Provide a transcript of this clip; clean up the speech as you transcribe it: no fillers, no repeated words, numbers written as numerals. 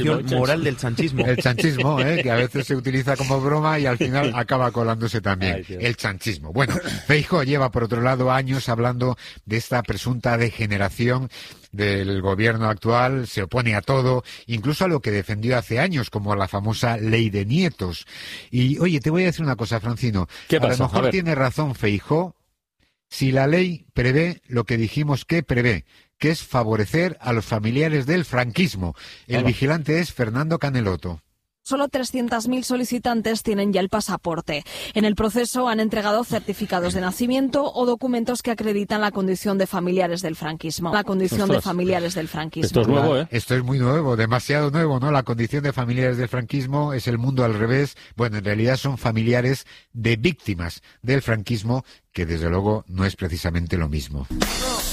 definición moral del chanchismo. El chanchismo, que a veces se utiliza como broma y al final acaba colándose también. El chanchismo. Bueno, Feijóo lleva por otro lado años hablando de esta presunta degeneración del gobierno actual, se opone a todo, incluso a lo que defendió hace años, como a la famosa ley de nietos. Y, oye, te voy a decir una cosa, Francino. ¿Qué pasa? A lo mejor tiene razón Feijóo si la ley prevé lo que dijimos que prevé, que es favorecer a los familiares del franquismo. El vigilante es Fernando Caneloto. Solo 300.000 solicitantes tienen ya el pasaporte. En el proceso han entregado certificados de nacimiento o documentos que acreditan la condición de familiares del franquismo. Esto es nuevo, ¿eh? Esto es muy nuevo, demasiado nuevo, ¿no? La condición de familiares del franquismo es el mundo al revés. Bueno, en realidad son familiares de víctimas del franquismo, que desde luego no es precisamente lo mismo.